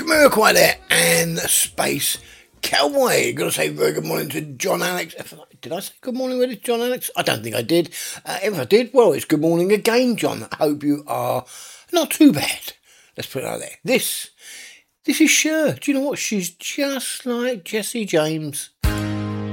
Jamiroquai there and Space Cowboy. Got to say very good morning to John Alex. Did I say good morning with John Alex? I don't think I did. If I did, well, it's good morning again, John. I hope you are not too bad. Let's put it out there. This is Cher. Do you know what? She's just like Jessie James.